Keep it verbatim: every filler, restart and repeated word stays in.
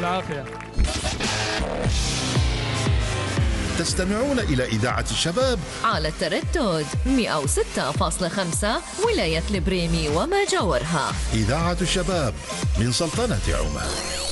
العافية. تستمعون إلى إذاعة الشباب على التردد مئة وستة فاصلة خمسة ولاية البريمي وما جاورها. إذاعة الشباب من سلطنة عمان.